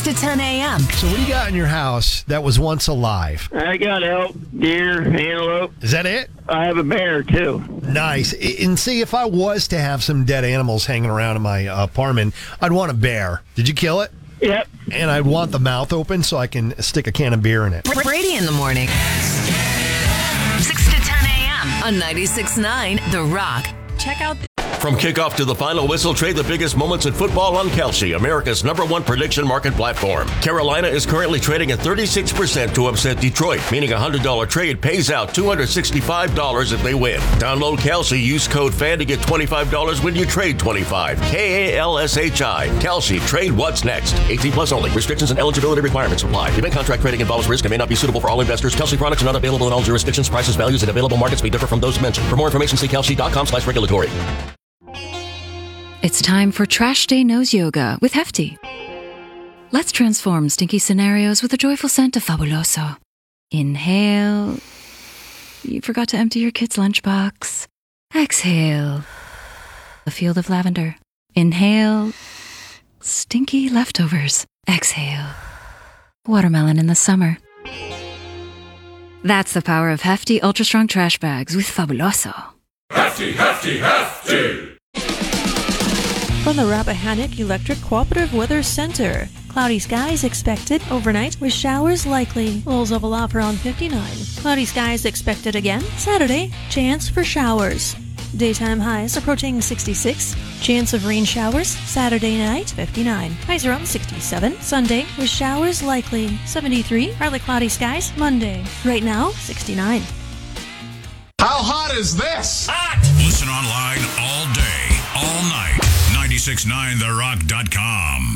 to 10 a.m. So what do you got in your house that was once alive? I got elk, deer, antelope. Is that it? I have a bear, too. Nice. And see, if I was to have some dead animals hanging around in my apartment, I'd want a bear. Did you kill it? Yep. And I'd want the mouth open so I can stick a can of beer in it. Brady in the morning. 6 to 10 a.m. on 96.9 The Rock. Check out From kickoff to the final whistle, trade the biggest moments in football on Kalshi, America's #1 prediction market platform. Carolina is currently trading at 36% to upset Detroit, meaning a $100 trade pays out $265 if they win. Download Kalshi, use code FAN to get $25 when you trade $25. KALSHI. Kalshi, trade what's next. 18 plus only. Restrictions and eligibility requirements apply. Event contract trading involves risk and may not be suitable for all investors. Kalshi products are not available in all jurisdictions. Prices, values, and available markets may differ from those mentioned. For more information, see kalshi.com/regulatory. It's time for Trash Day Nose Yoga with Hefty. Let's transform stinky scenarios with a joyful scent of Fabuloso. Inhale. You forgot to empty your kid's lunchbox. Exhale. A field of lavender. Inhale. Stinky leftovers. Exhale. Watermelon in the summer. That's the power of Hefty Ultra Strong Trash Bags with Fabuloso. Hefty, hefty, hefty! From the Rappahannock Electric Cooperative Weather Center. Cloudy skies expected overnight with showers likely. Lows level off around 59. Cloudy skies expected again. Saturday, chance for showers. Daytime highs approaching 66. Chance of rain showers Saturday night, 59. Highs around 67. Sunday with showers likely. 73. Partly cloudy skies Monday. Right now, 69. How hot is this? Hot! Listen online all day, all night. 969therock.com.